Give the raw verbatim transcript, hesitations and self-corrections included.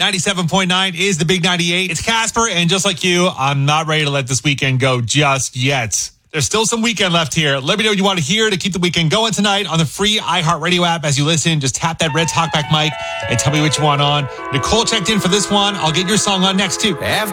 ninety-seven point nine is the Big ninety-eight. It's Casper, and just like you, I'm not ready to let this weekend go just yet. There's still some weekend left here. Let me know what you want to hear to keep the weekend going tonight on the free iHeartRadio app. As you listen, just tap that red talkback mic and tell me what you want on. Nicole checked in for this one. I'll get your song on next, too.